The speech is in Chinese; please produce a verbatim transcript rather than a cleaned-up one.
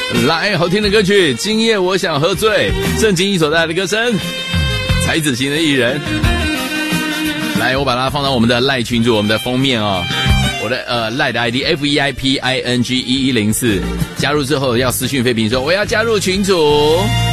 来，好听的歌曲，今夜我想喝醉，郑经一所带来的歌声，才子型的艺人。来，我把它放到我们的赖群组，我们的封面哦。我的呃赖的 I D F E I P I N G 一一零四，加入之后要私讯飞平说我要加入群组。